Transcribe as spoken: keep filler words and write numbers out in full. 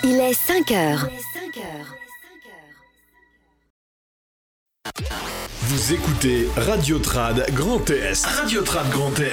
Il est cinq heures. Vous écoutez Radio Trad Grand Est. Radio Trad Grand Est.